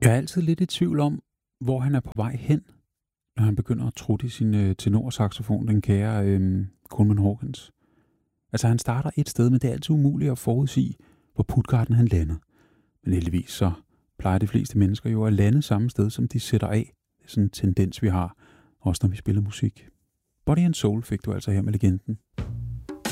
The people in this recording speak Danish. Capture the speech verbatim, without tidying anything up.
Jeg er altid lidt i tvivl om, hvor han er på vej hen, når han begynder at trutte i sin øh, tenorsaxofon, den kære øh, Coleman Hawkins. Altså han starter et sted, men det er altid umuligt at forudsige, hvor Puttgarden han lander. Men heldigvis så plejer de fleste mennesker jo at lande samme sted, som de sætter af. Det er sådan en tendens, vi har, også når vi spiller musik. Body and Soul fik du altså her med legenden.